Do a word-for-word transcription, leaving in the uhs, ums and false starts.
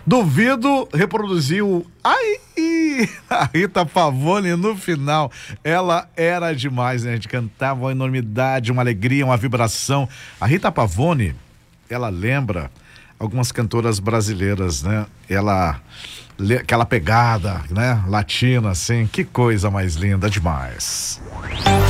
Duvido reproduziu. Ai, a Rita Pavone no final. Ela era demais, né? A gente cantava uma enormidade, uma alegria, uma vibração. A Rita Pavone, ela lembra algumas cantoras brasileiras, né? Ela, aquela pegada, né? Latina, assim, que coisa mais linda demais.